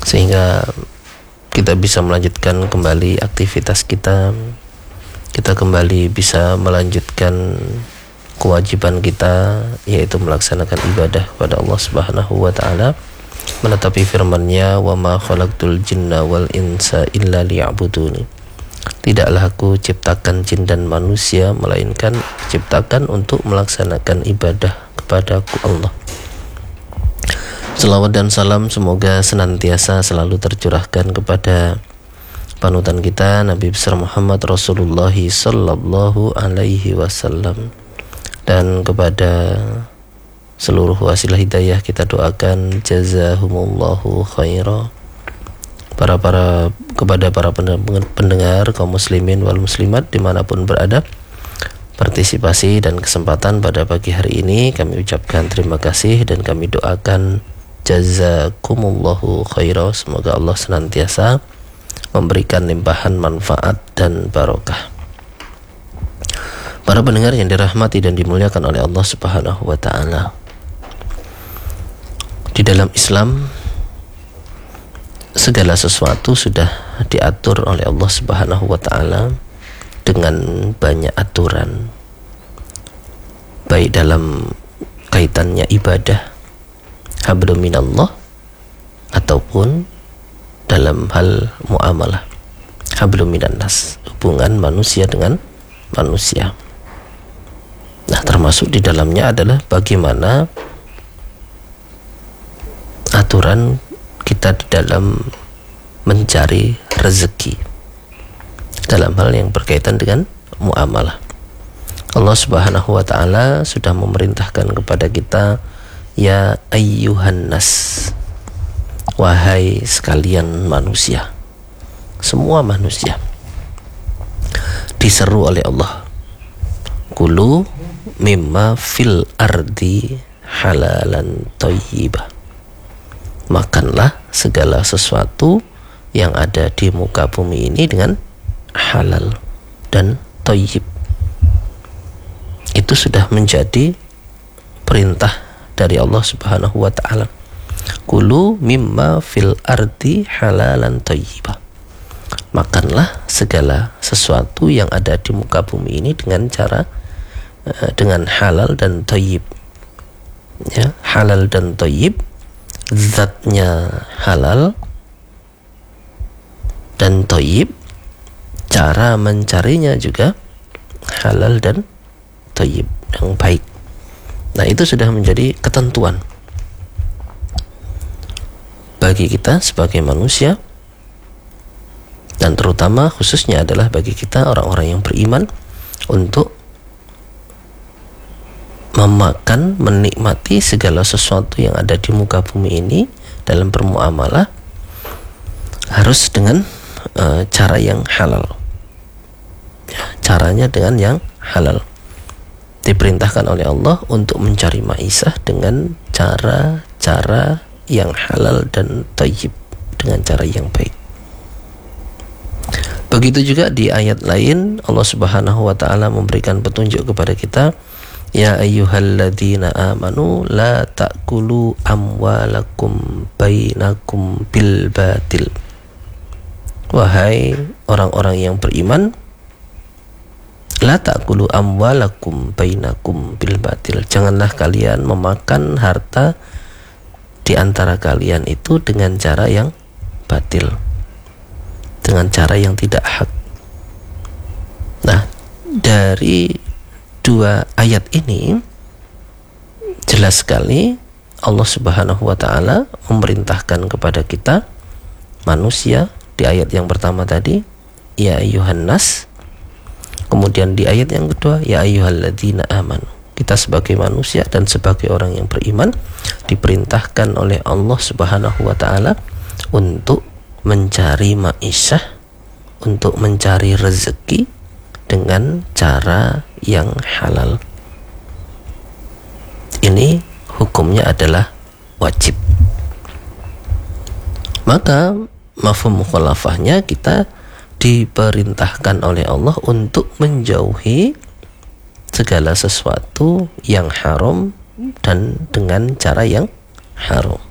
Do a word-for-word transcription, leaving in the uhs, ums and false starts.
sehingga kita bisa melanjutkan kembali aktivitas kita, kita kembali bisa melanjutkan kewajiban kita, yaitu melaksanakan ibadah kepada Allah Subhanahu wa taala, menetapi firman-Nya, wa ma khalaqtul jinna wal insa illa liya'buduni. Tidaklah aku ciptakan jin dan manusia melainkan ciptakan untuk melaksanakan ibadah kepadaku Allah. Selawat dan salam semoga senantiasa selalu tercurahkan kepada panutan kita Nabi besar Muhammad Rasulullah sallallahu alaihi wasallam, dan kepada seluruh wasilah hidayah kita doakan jazahumullahu khaira. Para para kepada para pendengar kaum muslimin wal muslimat dimanapun berada, partisipasi dan kesempatan pada pagi hari ini kami ucapkan terima kasih dan kami doakan jazakumullahu khaira. Semoga Allah senantiasa memberikan limpahan manfaat dan barokah. Para pendengar yang dirahmati dan dimuliakan oleh Allah Subhanahu wa taala, di dalam Islam segala sesuatu sudah diatur oleh Allah Subhanahu wa taala dengan banyak aturan, baik dalam kaitannya ibadah, hablum minallah, ataupun dalam hal muamalah, hablum minannas, hubungan manusia dengan manusia. Nah, termasuk di dalamnya adalah bagaimana aturan kita di dalam mencari rezeki dalam hal yang berkaitan dengan muamalah. Allah Subhanahu wa taala sudah memerintahkan kepada kita, ya ayyuhan nas, wahai sekalian manusia, semua manusia diseru oleh Allah, kulu mimma fil ardi halalan thayyibah, makanlah segala sesuatu yang ada di muka bumi ini dengan halal dan thayyib. Itu sudah menjadi perintah dari Allah Subhanahu wa taala. Kulu mimma fil ardi halalan thayyibah, makanlah segala sesuatu yang ada di muka bumi ini dengan cara uh, dengan halal dan thayyib. Ya, halal dan thayyib, zatnya halal dan thayyib, cara mencarinya juga halal dan thayyib, yang baik. Nah, itu sudah menjadi ketentuan bagi kita sebagai manusia, dan terutama khususnya adalah bagi kita orang-orang yang beriman, untuk memakan, menikmati segala sesuatu yang ada di muka bumi ini dalam bermuamalah harus dengan uh, cara yang halal. Ya, caranya dengan yang halal. Diperintahkan oleh Allah untuk mencari maisha dengan cara-cara yang halal dan thayyib, dengan cara yang baik. Begitu juga di ayat lain Allah Subhanahu wa taala memberikan petunjuk kepada kita, ya ayyuhalladzina amanu la ta'kulu amwalakum bainakum bil batil. Wahai orang-orang yang beriman, la ta'kulu amwalakum bainakum bil batil, janganlah kalian memakan harta di antara kalian itu dengan cara yang batil, dengan cara yang tidak hak. Nah, dari dua ayat ini jelas sekali Allah Subhanahu wa taala memerintahkan kepada kita manusia. Di ayat yang pertama tadi, ya ayyuhan nas, kemudian di ayat yang kedua, ya ayyuhalladzina amanu. Kita sebagai manusia dan sebagai orang yang beriman diperintahkan oleh Allah Subhanahu wa taala untuk mencari ma'isyah, untuk mencari rezeki dengan cara yang halal. Ini hukumnya adalah wajib. Maka mafhum mukhalafahnya, kita diperintahkan oleh Allah untuk menjauhi segala sesuatu yang haram dan dengan cara yang haram.